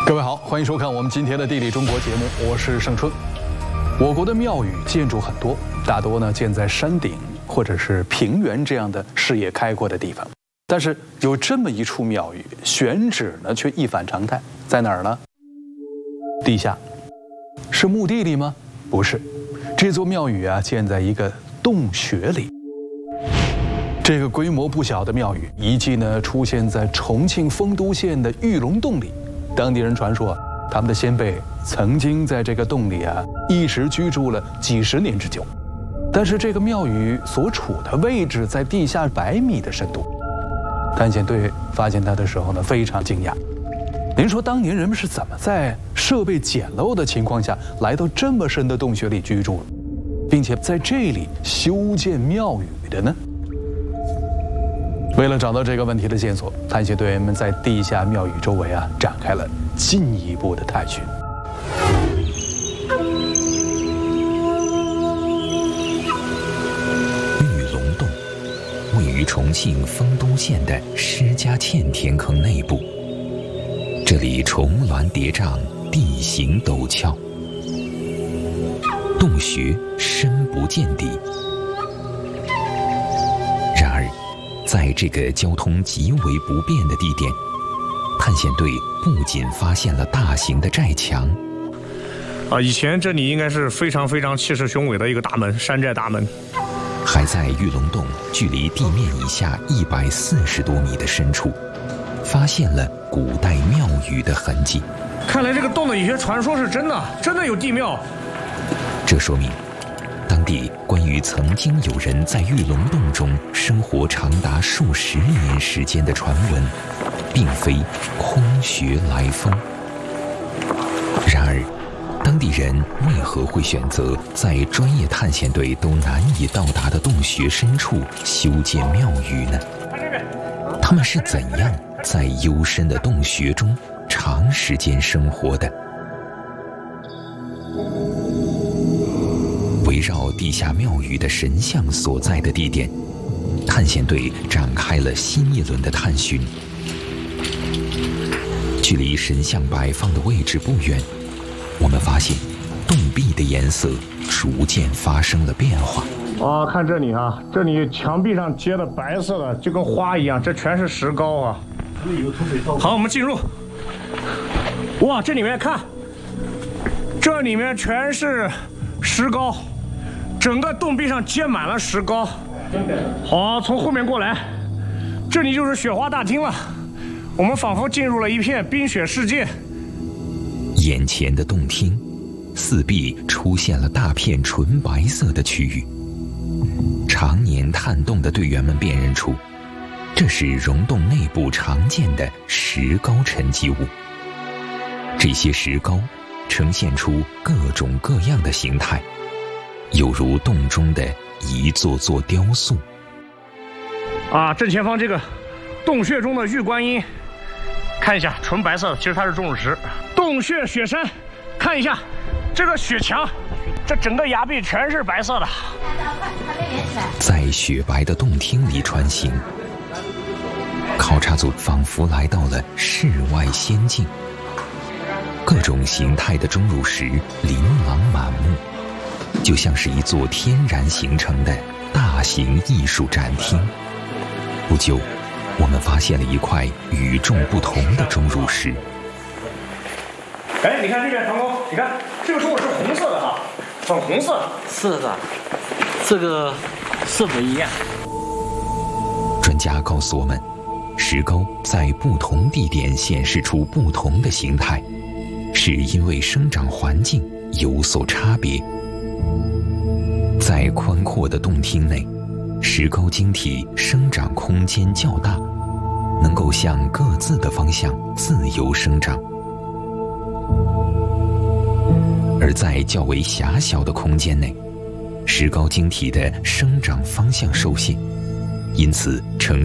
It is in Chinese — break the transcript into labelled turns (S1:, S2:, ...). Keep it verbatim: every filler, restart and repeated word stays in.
S1: 各位好，欢迎收看我们今天的《地理中国》节目，我是盛春。我国的庙宇建筑很多，大多呢建在山顶或者是平原这样的视野开阔的地方。但是有这么一处庙宇，选址呢却一反常态，在哪儿呢？地下。是墓地里吗？不是，这座庙宇啊建在一个洞穴里。这个规模不小的庙宇，遗迹呢出现在重庆丰都县的玉龙洞里。当地人传说，他们的先辈曾经在这个洞里啊一直居住了几十年之久。但是这个庙宇所处的位置在地下百米的深度，探险队发现它的时候呢非常惊讶。您说当年人们是怎么在设备简陋的情况下来到这么深的洞穴里居住，并且在这里修建庙宇的呢？为了找到这个问题的线索，探险队员们在地下庙宇周围啊展开了进一步的探寻。
S2: 玉龙洞位于重庆丰都县的施家堑天坑内部，这里重峦叠嶂，地形陡峭，洞穴深不见底。然而在这个交通极为不便的地点，探险队不仅发现了大型的寨墙，
S3: 啊，以前这里应该是非常非常气势雄伟的一个大门，山寨大门，
S2: 还在玉龙洞距离地面以下一百四十多米的深处，发现了古代庙宇的痕迹。
S3: 看来这个洞的有些传说是真的，真的有地庙。
S2: 这说明当地关于曾经有人在玉龙洞中生活长达数十年时间的传闻，并非空穴来风。然而，当地人为何会选择在专业探险队都难以到达的洞穴深处修建庙宇呢？他们是怎样在幽深的洞穴中长时间生活的？围绕地下庙宇的神像所在的地点，探险队展开了新一轮的探寻。距离神像摆放的位置不远，我们发现洞壁的颜色逐渐发生了变化。
S3: 哇，看这里啊，这里墙壁上结的白色的，就跟花一样，这全是石膏啊。好，我们进入。哇，这里面看，这里面全是石膏。整个洞壁上结满了石膏。好，从后面过来，这里就是雪花大厅了。我们仿佛进入了一片冰雪世界。
S2: 眼前的洞厅，四壁出现了大片纯白色的区域。常年探洞的队员们辨认出，这是溶洞内部常见的石膏沉积物。这些石膏呈现出各种各样的形态，有如洞中的一座座雕塑。
S3: 啊，正前方这个洞穴中的玉观音，看一下，纯白色的，其实它是钟乳石。洞穴雪山，看一下这个雪墙，这整个崖壁全是白色的。
S2: 在雪白的洞厅里穿行，考察组仿佛来到了世外仙境。各种形态的钟乳石琳琅满目，就像是一座天然形成的大型艺术展厅。不久，我们发现了一块与众不同的钟乳石。
S3: 哎，你看这边，唐工，你看这个钟乳石红色的哈，粉红色。
S4: 是的，这个是不一样。
S2: 专家告诉我们，石膏在不同地点显示出不同的形态，是因为生长环境有所差别。在宽阔的洞厅内，石膏晶体生长空间较大，能够向各自的方向自由生长。而在较为狭小的空间内，石膏晶体的生长方向受限，因此呈